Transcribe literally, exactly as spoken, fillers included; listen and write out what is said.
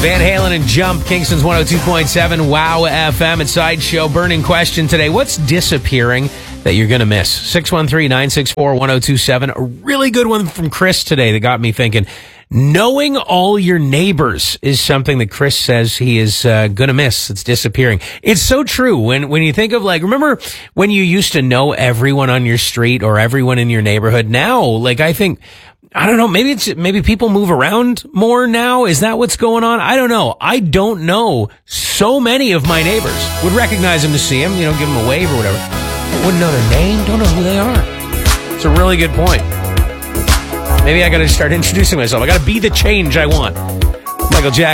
Van Halen and Jump, Kingston's one oh two point seven, Wow F M and Sideshow. Burning question today, what's disappearing that you're going to miss? six one three, nine six four, one oh two seven. A really good one from Chris today that got me thinking. Knowing all your neighbors is something that Chris says he is uh, going to miss. It's disappearing. It's so true. When when you think of, like, remember when you used to know everyone on your street or everyone in your neighborhood? Now, like, I think, I don't know, maybe it's, maybe people move around more now. Is that what's going on? I don't know. I don't know so many of my neighbors. Would recognize them to see them, you know, give them a wave or whatever. But wouldn't know their name, don't know who they are. It's a really good point. Maybe I got to start introducing myself. I got to be the change I want. Michael Jackson.